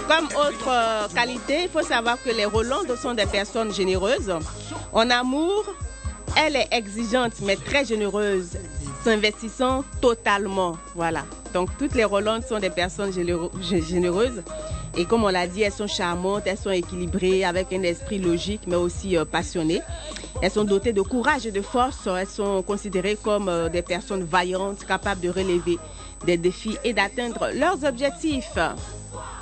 Comme autre qualité, il faut savoir que les Rolandes sont des personnes généreuses. En amour, elle est exigeante mais très généreuse, s'investissant totalement. Voilà. Donc toutes les Rolandes sont des personnes généreuses. Et comme on l'a dit, elles sont charmantes, elles sont équilibrées, avec un esprit logique, mais aussi passionné. Elles sont dotées de courage et de force. Elles sont considérées comme des personnes vaillantes, capables de relever des défis et d'atteindre leurs objectifs.